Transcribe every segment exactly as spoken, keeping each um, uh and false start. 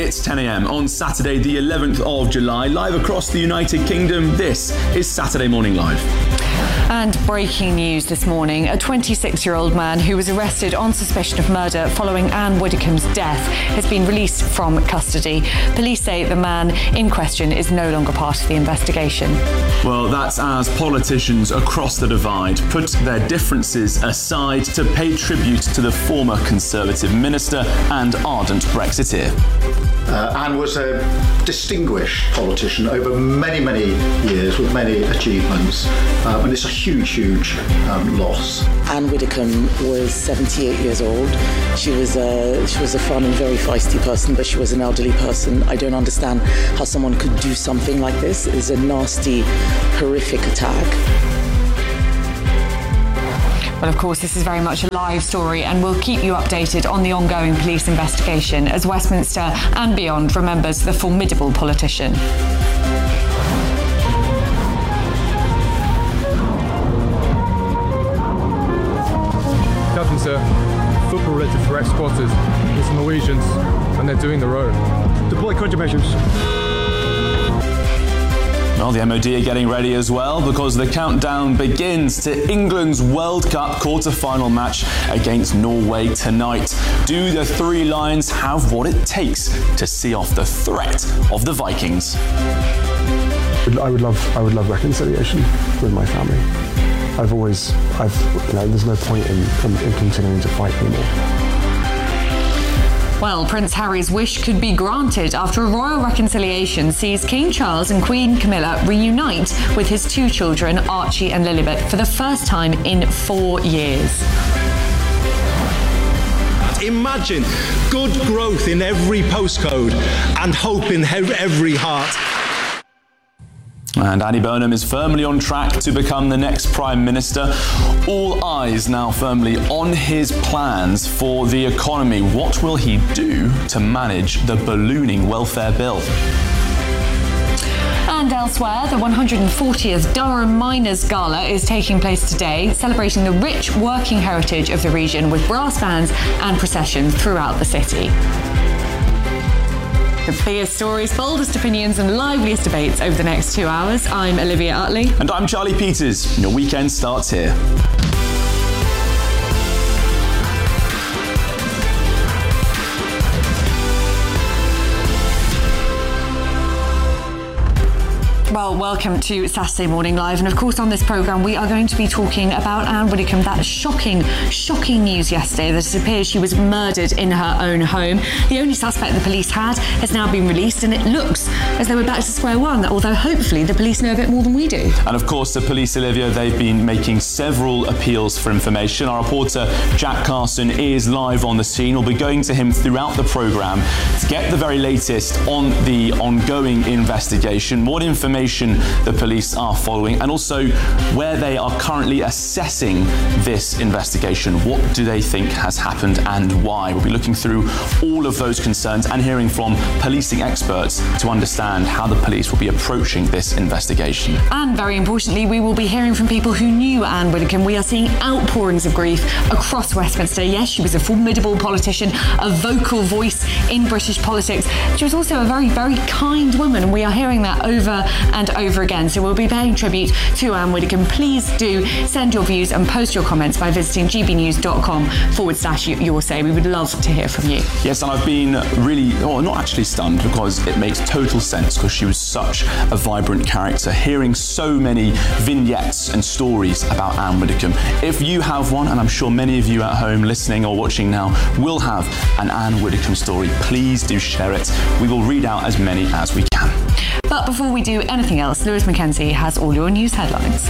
It's ten a.m. on Saturday, the eleventh of July, live across the United Kingdom. This is Saturday Morning Live. And breaking news this morning, a twenty-six-year-old man who was arrested on suspicion of murder following Anne Widdecombe's death has been released from custody. Police say the man in question is no longer part of the investigation. Well, that's as politicians across the divide put their differences aside to pay tribute to the former Conservative minister and ardent Brexiteer. Uh, Anne was a distinguished politician over many, many years with many achievements, um, and it's a huge, huge um, loss. Anne Widdecombe was seventy-eight years old. She was a she was a fun and very feisty person, but she was an elderly person. I don't understand how someone could do something like this. It's a nasty, horrific attack. Well, of course, this is very much a live story, and we'll keep you updated on the ongoing police investigation as Westminster and beyond remembers the formidable politician. Captain, sir, football related threat spotted. It's Norwegians, and they're doing the road. Deploy countermeasures. Well, the M O D are getting ready as well because the countdown begins to England's World Cup quarter-final match against Norway tonight. Do the Three Lions have what it takes to see off the threat of the Vikings? I would love, I would love reconciliation with my family. I've always, I've, you know, there's no point in, in, in continuing to fight anymore. Well, Prince Harry's wish could be granted after a royal reconciliation sees King Charles and Queen Camilla reunite with his two children, Archie and Lilibet, for the first time in four years. Imagine good growth in every postcode and hope in every heart. And Andy Burnham is firmly on track to become the next Prime Minister. All eyes now firmly on his plans for the economy. What will he do to manage the ballooning welfare bill? And elsewhere, the one hundred fortieth Durham Miners Gala is taking place today, celebrating the rich working heritage of the region with brass bands and processions throughout the city. The biggest stories, boldest opinions and liveliest debates over the next two hours. I'm Olivia Utley. And I'm Charlie Peters. Your weekend starts here. Well, welcome to Saturday Morning Live. And of course, on this programme, we are going to be talking about Anne Widdecombe, that shocking, shocking news yesterday that it appears she was murdered in her own home. The only suspect the police had has now been released, and it looks as though we're back to square one, although hopefully the police know a bit more than we do. And of course, the police, Olivia, they've been making several appeals for information. Our reporter, Jack Carson, is live on the scene. We'll be going to him throughout the programme to get the very latest on the ongoing investigation, what information the police are following, and also where they are currently assessing this investigation. What do they think has happened and why? We'll be looking through all of those concerns and hearing from policing experts to understand how the police will be approaching this investigation. And very importantly, we will be hearing from people who knew Anne Widdecombe. We are seeing outpourings of grief across Westminster. Yes, she was a formidable politician, a vocal voice in British politics. She was also a very, very kind woman, and we are hearing that over and over again. So we'll be paying tribute to Anne Widdecombe. Please do send your views and post your comments by visiting gbnews.com forward slash your say. We would love to hear from you. Yes, and I've been really, well, not actually stunned, because it makes total sense, because she was such a vibrant character. Hearing so many vignettes and stories about Anne Widdecombe. If you have one, and I'm sure many of you at home listening or watching now will have an Anne Widdecombe story, please do share it. We will read out as many as we can. But before we do anything else, Lewis Mackenzie has all your news headlines.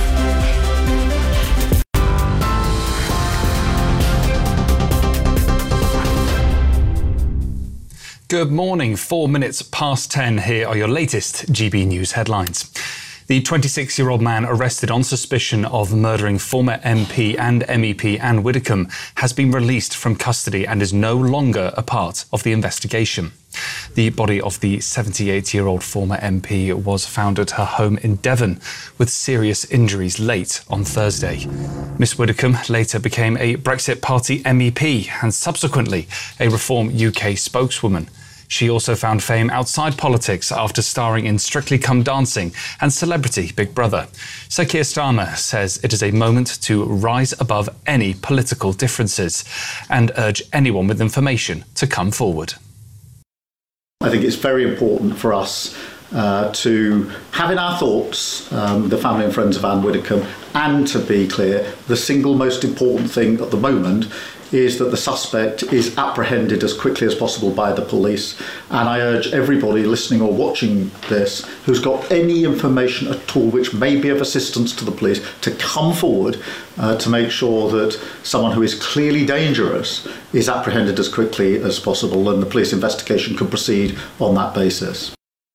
Good morning. Four minutes past ten. Here are your latest G B News headlines. The twenty-six-year-old man arrested on suspicion of murdering former M P and M E P Anne Widdecombe has been released from custody and is no longer a part of the investigation. The body of the seventy-eight-year-old former M P was found at her home in Devon with serious injuries late on Thursday. Miss Widdecombe later became a Brexit Party M E P and subsequently a Reform U K spokeswoman. She also found fame outside politics after starring in Strictly Come Dancing and Celebrity Big Brother. Sir Keir Starmer says it is a moment to rise above any political differences and urge anyone with information to come forward. I think it's very important for us uh, to have in our thoughts um, the family and friends of Anne Widdecombe, and to be clear, the single most important thing at the moment is that the suspect is apprehended as quickly as possible by the police. And I urge everybody listening or watching this who's got any information at all which may be of assistance to the police to come forward uh, to make sure that someone who is clearly dangerous is apprehended as quickly as possible, and the police investigation can proceed on that basis.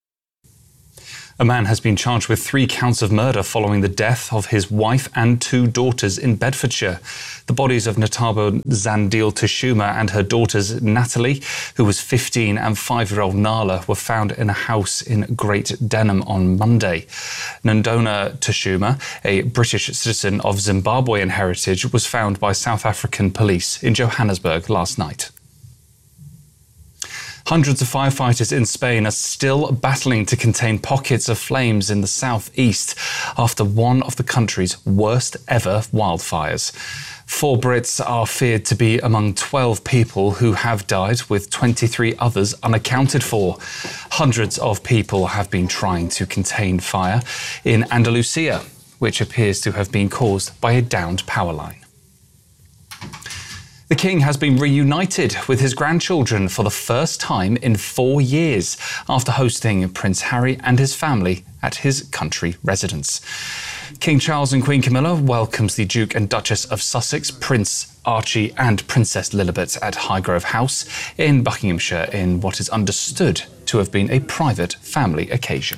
A man has been charged with three counts of murder following the death of his wife and two daughters in Bedfordshire. The bodies of Natabo Zandil Tashuma and her daughters Natalie, who was fifteen, and five-year-old Nala were found in a house in Great Denham on Monday. Nandona Tashuma, a British citizen of Zimbabwean heritage, was found by South African police in Johannesburg last night. Hundreds of firefighters in Spain are still battling to contain pockets of flames in the southeast after one of the country's worst ever wildfires. Four Brits are feared to be among twelve people who have died, with twenty-three others unaccounted for. Hundreds of people have been trying to contain fire in Andalusia, which appears to have been caused by a downed power line. The King has been reunited with his grandchildren for the first time in four years after hosting Prince Harry and his family at his country residence. King Charles and Queen Camilla welcomes the Duke and Duchess of Sussex, Prince Archie and Princess Lilibet at Highgrove House in Buckinghamshire in what is understood to have been a private family occasion.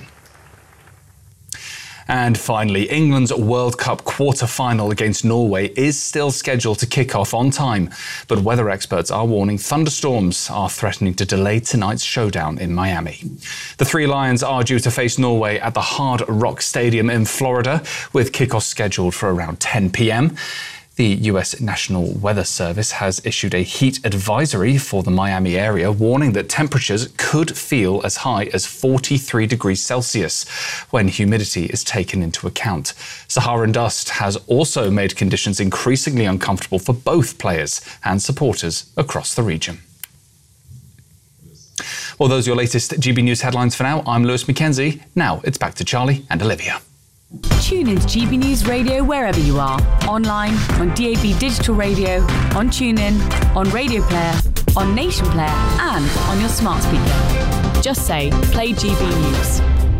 And finally, England's World Cup quarter-final against Norway is still scheduled to kick off on time, but weather experts are warning thunderstorms are threatening to delay tonight's showdown in Miami. The Three Lions are due to face Norway at the Hard Rock Stadium in Florida, with kickoff scheduled for around ten p.m. The U S National Weather Service has issued a heat advisory for the Miami area, warning that temperatures could feel as high as forty-three degrees Celsius when humidity is taken into account. Saharan dust has also made conditions increasingly uncomfortable for both players and supporters across the region. Well, those are your latest G B News headlines for now. I'm Lewis Mackenzie. Now it's back to Charlie and Olivia. Tune in to G B News Radio wherever you are. Online, on D A B Digital Radio, on TuneIn, on Radio Player, on Nation Player, and on your smart speaker. Just say, play G B News.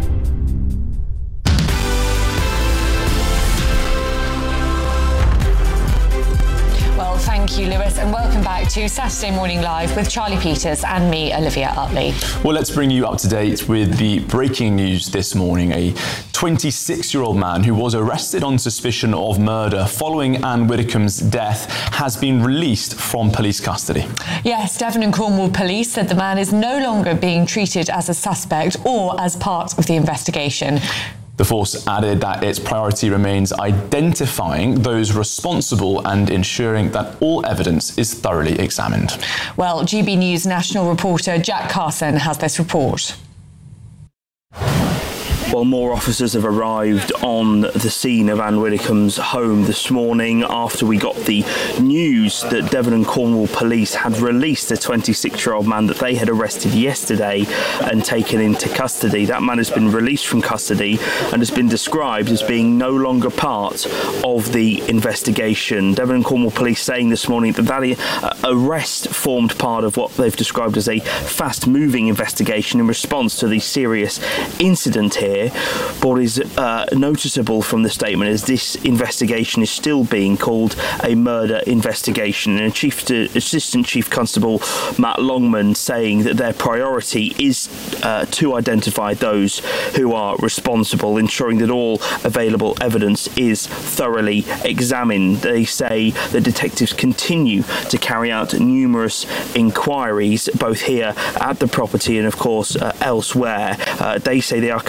Thank you, Lewis, and welcome back to Saturday Morning Live with Charlie Peters and me, Olivia Utley. Well, let's bring you up to date with the breaking news this morning. A twenty-six-year-old man who was arrested on suspicion of murder following Anne Widdecombe's death has been released from police custody. Yes, Devon and Cornwall Police said the man is no longer being treated as a suspect or as part of the investigation. The force added that its priority remains identifying those responsible and ensuring that all evidence is thoroughly examined. Well, G B News national reporter Jack Carson has this report. Well, more officers have arrived on the scene of Anne Widdecombe's home this morning after we got the news that Devon and Cornwall Police had released a twenty-six-year-old man that they had arrested yesterday and taken into custody. That man has been released from custody and has been described as being no longer part of the investigation. Devon and Cornwall Police saying this morning that that arrest formed part of what they've described as a fast-moving investigation in response to the serious incident here. But what is uh, noticeable from the statement is this investigation is still being called a murder investigation. And Chief to, Assistant Chief Constable Matt Longman saying that their priority is uh, to identify those who are responsible, ensuring that all available evidence is thoroughly examined. They say the detectives continue to carry out numerous inquiries, both here at the property and, of course, uh, elsewhere. Uh, they say they are committed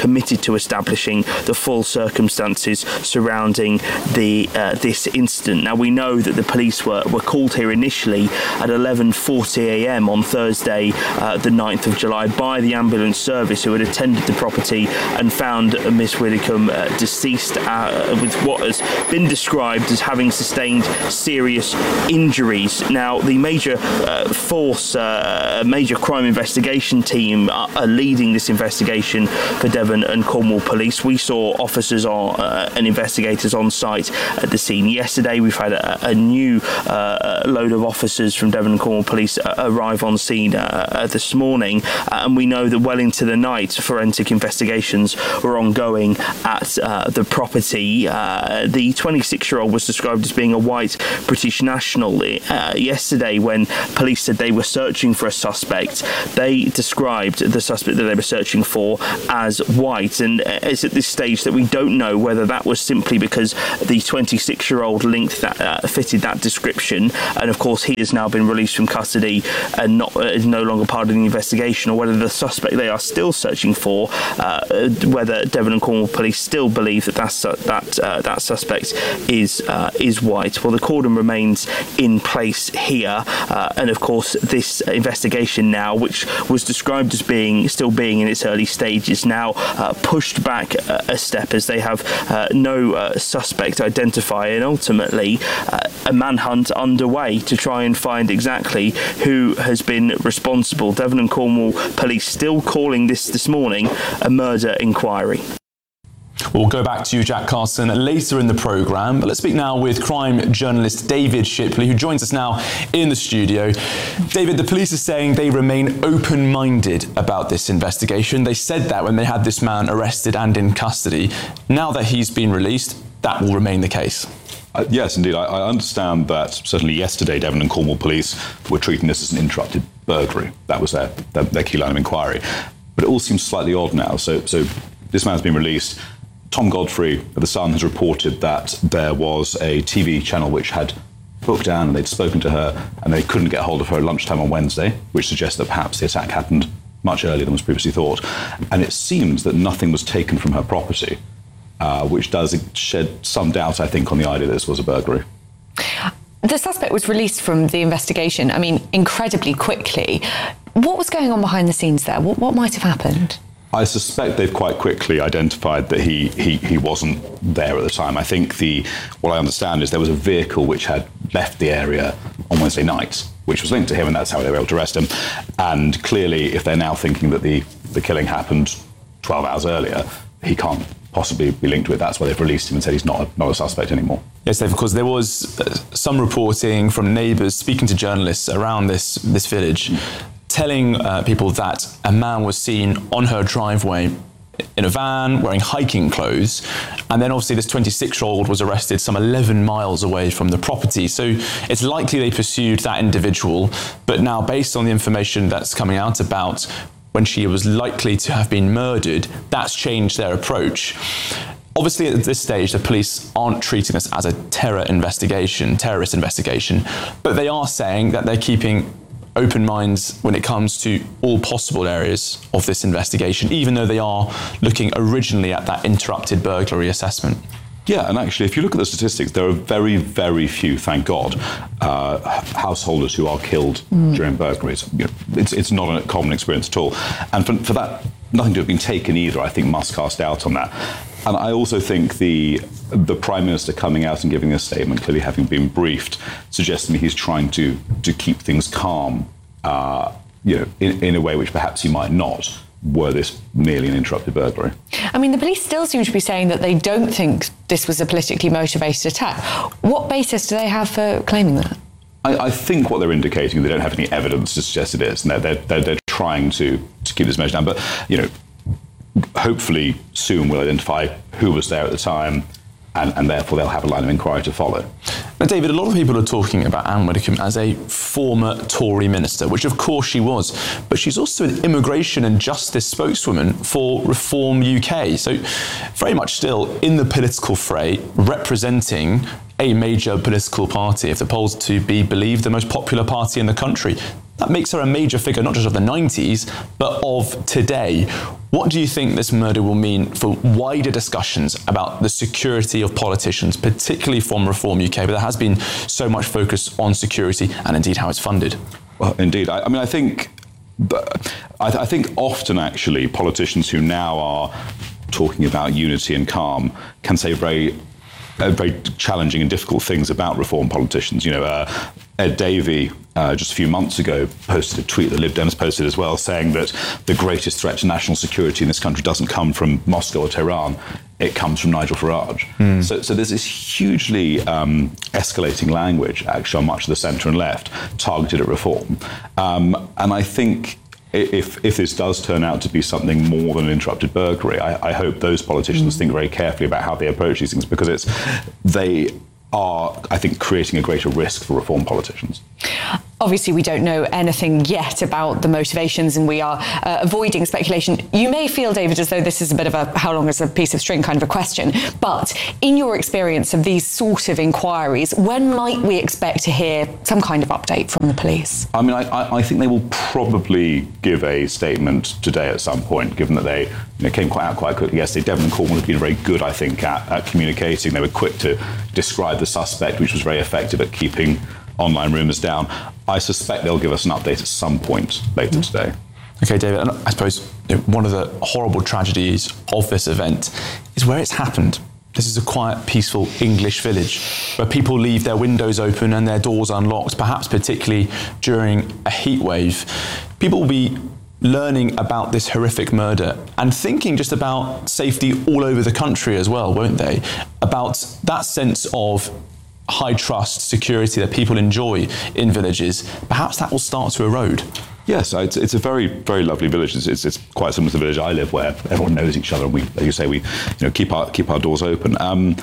into establishing the full circumstances surrounding the uh, this incident. Now, we know that the police were, were called here initially at eleven forty a m on Thursday, uh, the ninth of July, by the ambulance service who had attended the property and found Miss Widdicombe uh, deceased uh, with what has been described as having sustained serious injuries. Now, the major uh, force, uh, major crime investigation team are, are leading this investigation for Devon and Cornwall Police. We saw officers on, uh, and investigators on site at the scene yesterday. We've had a, a new uh, load of officers from Devon and Cornwall Police uh, arrive on scene uh, uh, this morning, uh, and we know that well into the night forensic investigations were ongoing at uh, the property. Uh, the twenty-six-year-old was described as being a white British national. Uh, yesterday, when police said they were searching for a suspect, they described the suspect that they were searching for as white, and it's at this stage that we don't know whether that was simply because the twenty-six-year-old linked that uh, fitted that description, and of course he has now been released from custody and not uh, is no longer part of the investigation, or whether the suspect they are still searching for, uh, whether Devon and Cornwall Police still believe that that's, uh, that uh, that suspect is uh, is white. Well, the cordon remains in place here, uh, and of course this investigation now, which was described as being still being in its early stages, now uh, pushed back a, a step as they have uh, no uh, suspect identified, and ultimately uh, a manhunt underway to try and find exactly who has been responsible. Devon and Cornwall Police still calling this this morning a murder inquiry. We'll go back to you, Jack Carson, later in the programme. But let's speak now with crime journalist David Shipley, who joins us now in the studio. David, the police are saying they remain open-minded about this investigation. They said that when they had this man arrested and in custody. Now that he's been released, that will remain the case. Uh, yes, indeed. I, I understand that certainly yesterday Devon and Cornwall Police were treating this as an interrupted burglary. That was their, their, their key line of inquiry. But it all seems slightly odd now. So, so this man's been released. Tom Godfrey of The Sun has reported that there was a T V channel which had booked Anne and they'd spoken to her and they couldn't get hold of her at lunchtime on Wednesday, which suggests that perhaps the attack happened much earlier than was previously thought. And it seems that nothing was taken from her property, uh, which does shed some doubt, I think, on the idea that this was a burglary. The suspect was released from the investigation, I mean, incredibly quickly. What was going on behind the scenes there? What, what might have happened? I suspect they've quite quickly identified that he, he he wasn't there at the time. I think the what I understand is there was a vehicle which had left the area on Wednesday night, which was linked to him, and that's how they were able to arrest him. And clearly, if they're now thinking that the, the killing happened twelve hours earlier, he can't possibly be linked to it. That's why they've released him and said he's not a, not a suspect anymore. Yes, Dave, because there was uh, some reporting from neighbours speaking to journalists around this, this village, mm. telling uh, people that a man was seen on her driveway in a van wearing hiking clothes, and then obviously this twenty-six-year-old was arrested some eleven miles away from the property. So it's likely they pursued that individual, but now based on the information that's coming out about when she was likely to have been murdered, that's changed their approach. Obviously, at this stage, the police aren't treating this as a terror investigation, terrorist investigation, but they are saying that they're keeping open minds when it comes to all possible areas of this investigation, even though they are looking originally at that interrupted burglary assessment. Yeah, and actually, if you look at the statistics, there are very, very few, thank God, uh, householders who are killed mm. during burglaries. You know, it's, it's not a common experience at all. And for, for that, nothing to have been taken either, I think, must cast doubt on that. And I also think the the Prime Minister coming out and giving a statement, clearly having been briefed, suggests to me he's trying to to keep things calm, uh, you know, in, in a way which perhaps he might not, were this merely an interrupted burglary. I mean, the police still seem to be saying that they don't think this was a politically motivated attack. What basis do they have for claiming that? I, I think what they're indicating, they don't have any evidence to suggest it is, and they're, they're, they're trying to, to keep this measure down. But, you know, hopefully soon we'll identify who was there at the time, and, and therefore they'll have a line of inquiry to follow. Now, David, a lot of people are talking about Anne Widdecombe as a former Tory minister, which of course she was, but she's also an immigration and justice spokeswoman for Reform U K. So very much still in the political fray, representing a major political party, if the polls to be believed, the most popular party in the country. that makes her a major figure, not just of the nineties, but of today. What do you think this murder will mean for wider discussions about the security of politicians, particularly from Reform U K, but there has been so much focus on security and indeed how it's funded? Well, indeed. I, I mean, I think, I, I think often actually politicians who now are talking about unity and calm can say very Uh, very challenging and difficult things about reform politicians. You know, uh, Ed Davey, uh, just a few months ago, posted a tweet that Lib Dems posted as well, saying that the greatest threat to national security in this country doesn't come from Moscow or Tehran, it comes from Nigel Farage. Mm. So, so there's this hugely um, escalating language, actually, on much of the centre and left, targeted at reform. Um, and I think If, if this does turn out to be something more than an interrupted burglary, I, I hope those politicians mm. think very carefully about how they approach these things, because it's they are, I think, creating a greater risk for reform politicians. Obviously, we don't know anything yet about the motivations, and we are uh, avoiding speculation. You may feel, David, as though this is a bit of a how long is a piece of string kind of a question, but in your experience of these sort of inquiries, when might we expect to hear some kind of update from the police? I mean, I, I think they will probably give a statement today at some point, given that they you know, came quite out quite quickly yesterday. Devon and Cornwall have been very good, I think, at, at communicating. They were quick to describe the suspect, which was very effective at keeping online rumours down. I suspect they'll give us an update at some point later mm. today. OK, David, and I suppose you know, one of the horrible tragedies of this event is where it's happened. This is a quiet, peaceful English village where people leave their windows open and their doors unlocked, perhaps particularly during a heat wave. People will be learning about this horrific murder and thinking just about safety all over the country as well, won't they? About that sense of high trust, security that people enjoy in villages. Perhaps that will start to erode. Yes, it's, it's a very, very lovely village. It's, it's, it's quite similar to the village I live, where everyone knows each other, and we, like you say, we, you know, keep our keep our doors open. Um,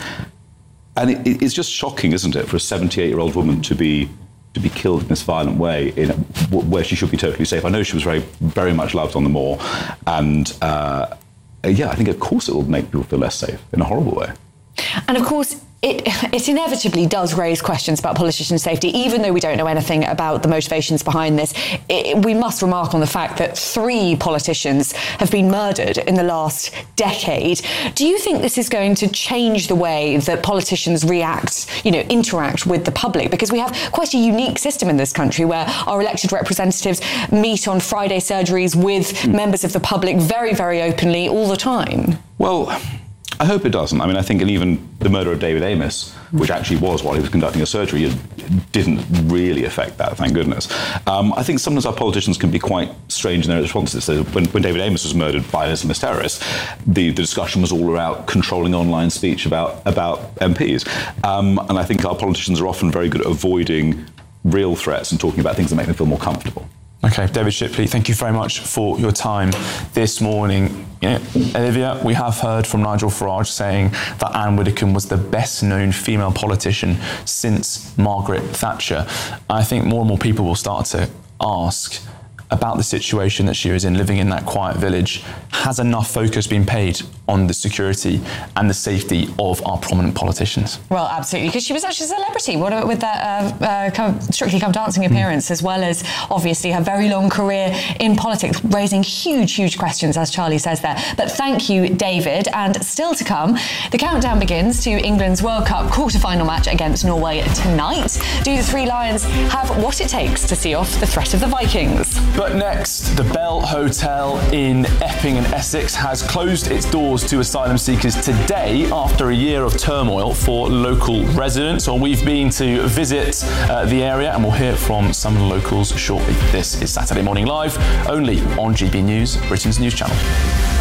and it, it's just shocking, isn't it, for a seventy-eight-year-old woman to be to be killed in this violent way, in a, where she should be totally safe. I know she was very, very much loved on the moor, and uh, yeah, I think of course it will make people feel less safe in a horrible way. And of course, It, it inevitably does raise questions about politicians' safety, even though we don't know anything about the motivations behind this. It, we must remark on the fact that three politicians have been murdered in the last decade. Do you think this is going to change the way that politicians react, you know, interact with the public? Because we have quite a unique system in this country where our elected representatives meet on Friday surgeries with mm. members of the public very, very openly all the time. Well, I hope it doesn't. I mean, I think, and even the murder of David Amess, which actually was while he was conducting a surgery, it didn't really affect that, thank goodness. Um, I think sometimes our politicians can be quite strange in their responses. So when, when David Amess was murdered by an Islamist terrorist, the, the discussion was all about controlling online speech about, about M Ps. Um, and I think our politicians are often very good at avoiding real threats and talking about things that make them feel more comfortable. OK, David Shipley, thank you very much for your time this morning. You know, Olivia, we have heard from Nigel Farage saying that Anne Widdecombe was the best-known female politician since Margaret Thatcher. I think more and more people will start to ask about the situation that she was in, living in that quiet village. Has enough focus been paid on the security and the safety of our prominent politicians? Well, absolutely, because she was actually a celebrity. What about with that uh, uh, come, Strictly Come Dancing appearance, mm. as well as obviously her very long career in politics, raising huge, huge questions, as Charlie says there. But thank you, David. And still to come, the countdown begins to England's World Cup quarter-final match against Norway tonight. Do the Three Lions have what it takes to see off the threat of the Vikings? But next, the Bell Hotel in Epping in Essex has closed its doors to asylum seekers today after a year of turmoil for local residents. Well, we've been to visit uh, the area and we'll hear from some of the locals shortly. This is Saturday Morning Live, only on G B News, Britain's news channel.